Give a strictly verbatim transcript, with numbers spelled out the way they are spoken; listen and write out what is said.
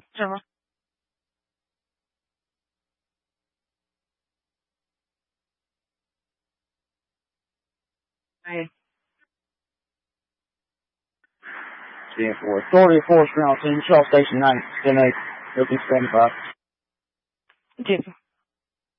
Trevor. Hey. ten four. Authority Force Ground Team, Shell Station nine, ten eight, looking seventy-five. Different.